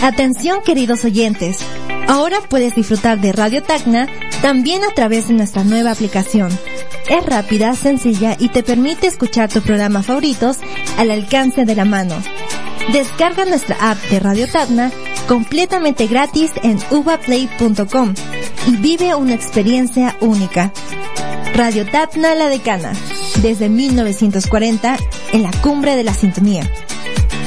Atención, queridos oyentes, ahora puedes disfrutar de Radio Tacna también a través de nuestra nueva aplicación. Es rápida, sencilla y te permite escuchar tus programas favoritos al alcance de la mano. Descarga nuestra app de Radio Tacna completamente gratis en uvaplay.com y vive una experiencia única. Radio Tacna La Decana, desde 1940 en la cumbre de la sintonía.